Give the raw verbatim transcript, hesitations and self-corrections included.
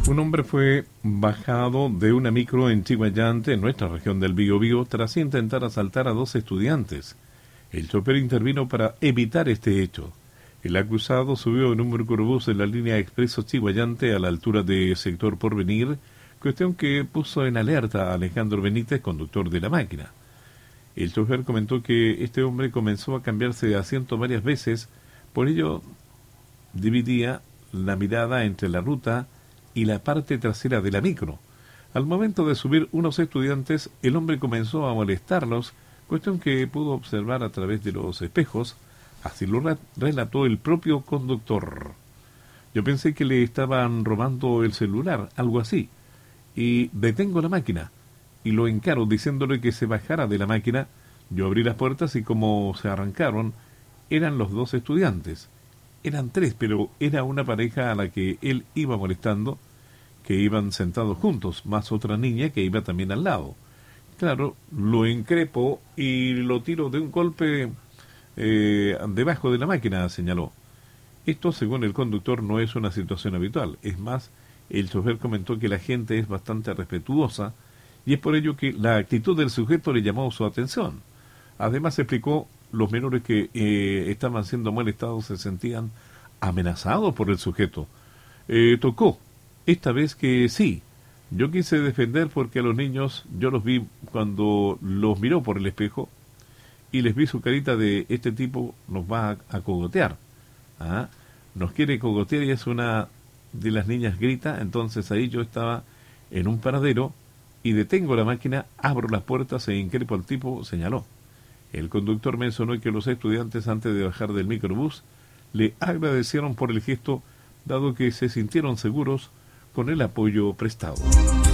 Un hombre fue bajado de una micro en Chiguayante, en nuestra región del Biobío, tras intentar asaltar a dos estudiantes. El chofer intervino para evitar este hecho. El acusado subió en un microbús en la línea Expreso Chiguayante a la altura de Sector Porvenir, cuestión que puso en alerta a Alejandro Benítez, conductor de la máquina. El chofer comentó que este hombre comenzó a cambiarse de asiento varias veces, por ello dividía la mirada entre la ruta y la parte trasera de la micro. Al momento de subir unos estudiantes, el hombre comenzó a molestarlos, cuestión que pudo observar a través de los espejos. Así lo relató el propio conductor. Yo pensé que le estaban robando el celular, algo así, y detengo la máquina y lo encaro diciéndole que se bajara de la máquina. Yo abrí las puertas y como se arrancaron, eran los dos estudiantes. Eran tres, pero era una pareja a la que él iba molestando, que iban sentados juntos, más otra niña que iba también al lado. Claro, lo increpo y lo tiro de un golpe eh, debajo de la máquina, señaló. Esto, según el conductor, no es una situación habitual. Es más, el chofer comentó que la gente es bastante respetuosa y es por ello que la actitud del sujeto le llamó su atención. Además, explicó, los menores que eh, estaban siendo molestados se sentían amenazados por el sujeto. Eh, tocó, esta vez que sí. Yo quise defender porque a los niños yo los vi cuando los miró por el espejo y les vi su carita de este tipo nos va a, a cogotear. ¿Ah? Nos quiere cogotear y es una de las niñas grita. Entonces ahí yo estaba en un paradero y detengo la máquina, abro las puertas e increpo al tipo, señaló. El conductor mencionó que los estudiantes, antes de bajar del microbús, le agradecieron por el gesto, dado que se sintieron seguros con el apoyo prestado.